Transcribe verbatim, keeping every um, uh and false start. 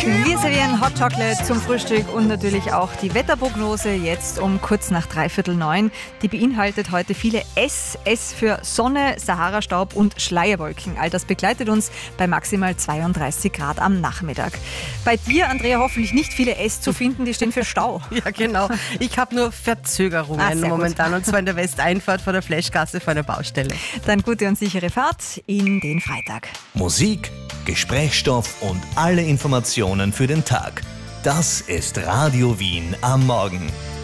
Wir servieren Hot Chocolate zum Frühstück und natürlich auch die Wetterprognose jetzt um kurz nach dreiviertel neun. Die beinhaltet heute viele S. S für Sonne, Sahara-Staub und Schleierwolken. All das begleitet uns bei maximal zweiunddreißig Grad am Nachmittag. Bei dir, Andrea, hoffentlich nicht viele S zu finden, die stehen für Stau. Ja, genau. Ich habe nur Verzögerungen ah, momentan gut. und zwar in der Westeinfahrt vor der Flashgasse vor einer Baustelle. Dann gute und sichere Fahrt in den Freitag. Musik, Gesprächsstoff und alle Informationen für den Tag. Das ist Radio Wien am Morgen.